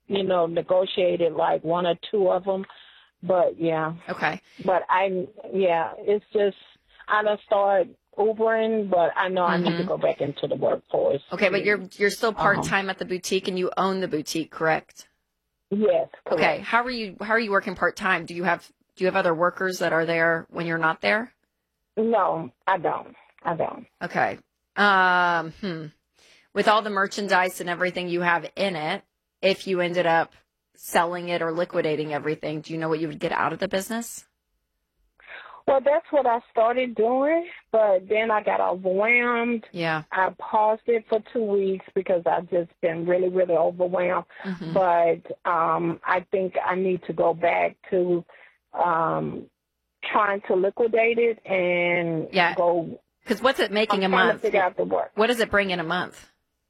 negotiated like one or two of them. But, yeah. Okay. But, it's just, I done started Ubering, but I know I need to go back into the workforce. Okay, but you're still part-time at the boutique, and you own the boutique, correct? Yes, correct. Okay. How are you working part-time? Do you have other workers that are there when you're not there? No, I don't. Okay. With all the merchandise and everything you have in it, if you ended up selling it or liquidating everything, do you know what you would get out of the business? Well, that's what I started doing, but then I got overwhelmed. Yeah. I paused it for 2 weeks because I've just been really, really overwhelmed. Mm-hmm. But I think I need to go back to trying to liquidate it and go. Because what's it making a month? To figure out the work. What does it bring in a month?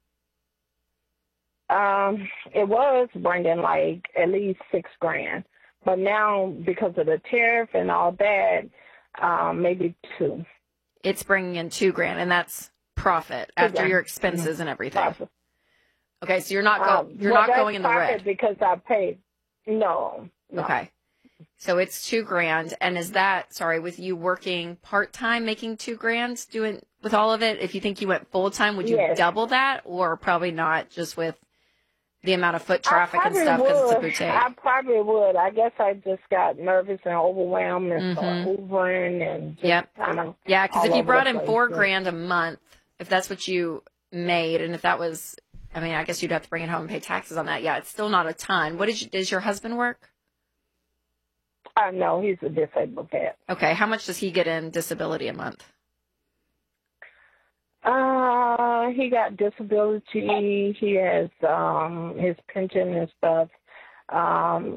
It was bringing like at least $6,000, but now because of the tariff and all that, maybe $2,000. It's bringing in $2,000, and that's profit after your expenses and everything. Profit. Okay, so you're not going in the red because I paid. No. Okay, so it's $2,000, and is that with you working part time, making $2,000, doing with all of it? If you think you went full time, would you double that, or probably not? Just with the amount of foot traffic and stuff because it's a boutique. I probably would. I guess I just got nervous and overwhelmed and started Ubering and just kind of. Yeah, because if you brought in $4,000 a month, if that's what you made, and if that was, I guess you'd have to bring it home and pay taxes on that. Yeah, it's still not a ton. Does your husband work? No, he's a disabled vet. Okay, how much does he get in disability a month? He got disability. He has his pension and stuff. I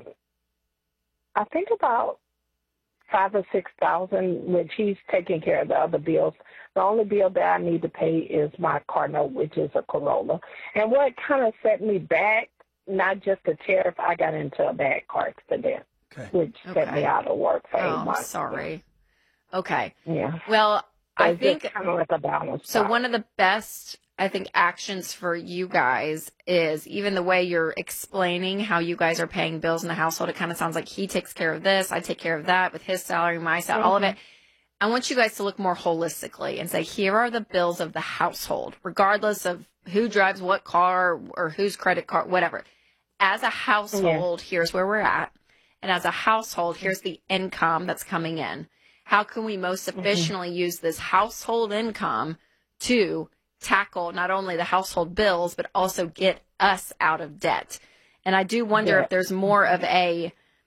think about $5,000 or $6,000, which he's taking care of the other bills. The only bill that I need to pay is my car note, which is a Corolla. And what kind of set me back, not just the tariff, I got into a bad car accident, which set me out of work for 8 months. I'm sorry. Okay. Yeah. Well, I think kind of like a balance. So one of the best, actions for you guys is even the way you're explaining how you guys are paying bills in the household. It kind of sounds like he takes care of this, I take care of that with his salary, my salary, all of it. I want you guys to look more holistically and say, here are the bills of the household, regardless of who drives what car or whose credit card, whatever. As a household, here's where we're at. And as a household, here's the income that's coming in. How can we most efficiently use this household income to tackle not only the household bills, but also get us out of debt? And I do wonder if there's more of a,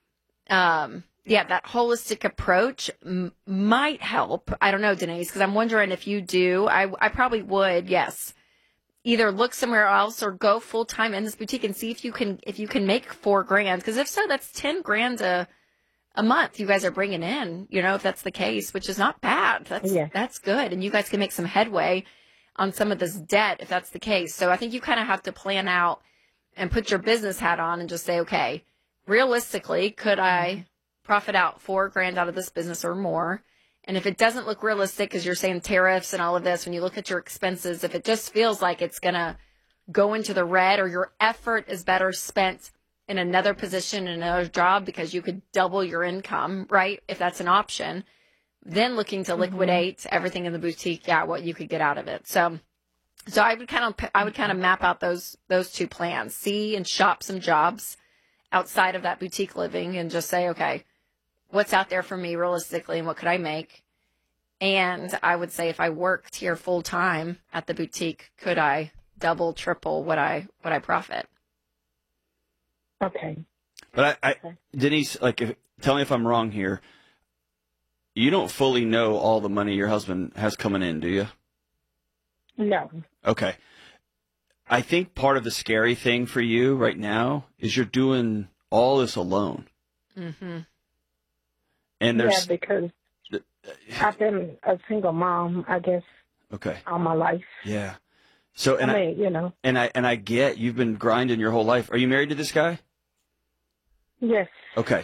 that holistic approach might help. I don't know, Denise, because I'm wondering if you do. I probably would, yes. Either look somewhere else or go full time in this boutique and see if you can make $4,000. Because if so, that's $10,000 a month you guys are bringing in, if that's the case, which is not bad. That's good. And you guys can make some headway on some of this debt if that's the case. So I think you kind of have to plan out and put your business hat on and just say, okay, realistically, could I profit out $4,000 out of this business or more? And if it doesn't look realistic, because you're saying tariffs and all of this, when you look at your expenses, if it just feels like it's going to go into the red or your effort is better spent in another position, in another job, because you could double your income, right? If that's an option, then looking to liquidate everything in the boutique, what you could get out of it. So I would kind of map out those two plans, see and shop some jobs outside of that boutique living and just say, okay, what's out there for me realistically and what could I make? And I would say if I worked here full time at the boutique, could I double, triple what I profit? Okay. But Denise, tell me if I'm wrong here. You don't fully know all the money your husband has coming in, do you? No. Okay. I think part of the scary thing for you right now is you're doing all this alone. Mm-hmm. And there's because I've been a single mom, I guess. Okay. All my life. Yeah. So and I get you've been grinding your whole life. Are you married to this guy? Yes. Okay.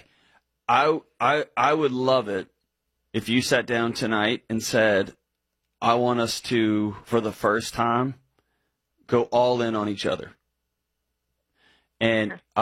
I would love it if you sat down tonight and said, I want us to, for the first time, go all in on each other. And